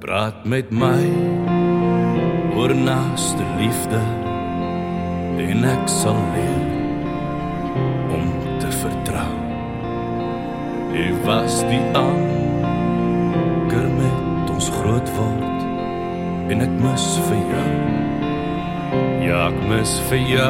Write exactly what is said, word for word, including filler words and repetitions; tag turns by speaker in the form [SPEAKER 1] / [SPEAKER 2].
[SPEAKER 1] Praat met my oor naaste liefde en ek sal leer om te vertrou. Jy was die anker met ons groot word en ek mis vir jou. Ja, ek mis vir jou.